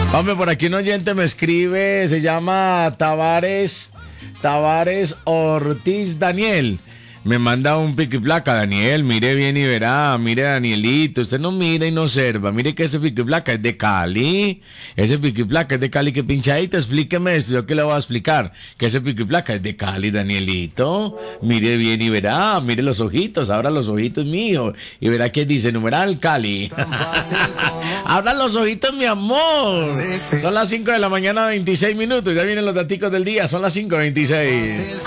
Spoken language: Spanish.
Hombre, por aquí un oyente me escribe, se llama Tavares Ortiz Daniel. Me manda un pico y placa, Daniel, mire bien y verá, mire Danielito, usted no mira y no observa, mire que ese pico y placa es de Cali, ese pico y placa es de Cali, que pinchadito, explíqueme esto, yo que le voy a explicar, que ese pico y placa es de Cali, Danielito, mire bien y verá, mire los ojitos, abra los ojitos míos, y verá que dice numeral Cali. Abra los ojitos, mi amor. Son las 5 de la mañana, 26 minutos, ya vienen los daticos del día, son las 5:26.